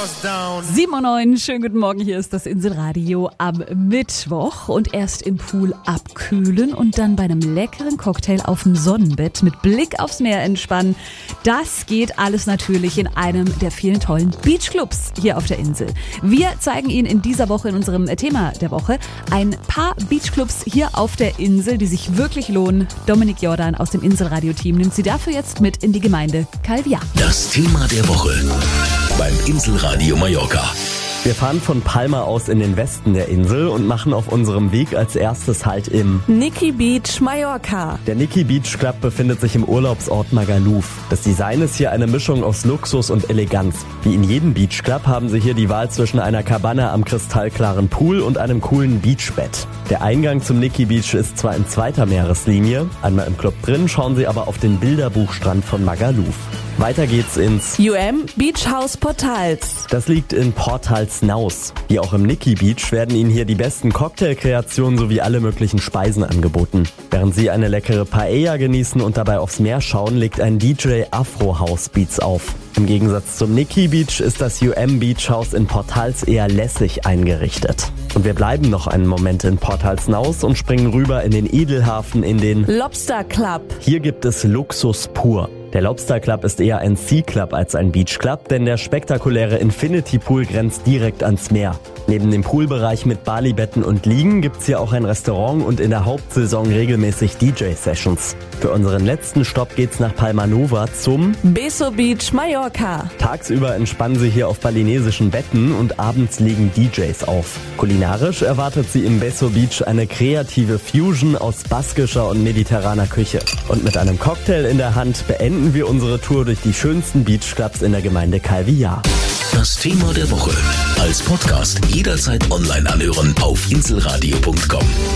7:09, schönen guten Morgen, hier ist das Inselradio am Mittwoch und erst im Pool abkühlen und dann bei einem leckeren Cocktail auf dem Sonnenbett mit Blick aufs Meer entspannen. Das geht alles natürlich in einem der vielen tollen Beachclubs hier auf der Insel. Wir zeigen Ihnen in dieser Woche in unserem Thema der Woche ein paar Beachclubs hier auf der Insel, die sich wirklich lohnen. Dominik Jordan aus dem Inselradio-Team nimmt Sie dafür jetzt mit in die Gemeinde Calviá. Das Thema der Woche beim Inselradio Mallorca. Wir fahren von Palma aus in den Westen der Insel und machen auf unserem Weg als erstes Halt im Nikki Beach, Mallorca. Der Nikki Beach Club befindet sich im Urlaubsort Magaluf. Das Design ist hier eine Mischung aus Luxus und Eleganz. Wie in jedem Beach Club haben Sie hier die Wahl zwischen einer Cabana am kristallklaren Pool und einem coolen Beachbett. Der Eingang zum Nikki Beach ist zwar in zweiter Meereslinie, einmal im Club drin schauen Sie aber auf den Bilderbuchstrand von Magaluf. Weiter geht's ins Beach House Portals. Das liegt in Portalsnaus. Wie auch im Nikki Beach werden Ihnen hier die besten Cocktailkreationen sowie alle möglichen Speisen angeboten. Während Sie eine leckere Paella genießen und dabei aufs Meer schauen, legt ein DJ Afro House Beats auf. Im Gegensatz zum Nikki Beach ist das Beach House in Portals eher lässig eingerichtet. Und wir bleiben noch einen Moment in Portalsnaus und springen rüber in den Edelhafen in den Lobster Club. Hier gibt es Luxus pur. Der Lobster Club ist eher ein Sea Club als ein Beach Club, denn der spektakuläre Infinity Pool grenzt direkt ans Meer. Neben dem Poolbereich mit Balibetten und Liegen gibt's hier auch ein Restaurant und in der Hauptsaison regelmäßig DJ-Sessions. Für unseren letzten Stopp geht's nach Palma Nova zum Beso Beach, Mallorca. Tagsüber entspannen Sie hier auf balinesischen Betten und abends legen DJs auf. Kulinarisch erwartet Sie im Beso Beach eine kreative Fusion aus baskischer und mediterraner Küche. Und mit einem Cocktail in der Hand beenden wir unsere Tour durch die schönsten Beachclubs in der Gemeinde Calviá. Das Thema der Woche als Podcast jederzeit online anhören auf inselradio.com.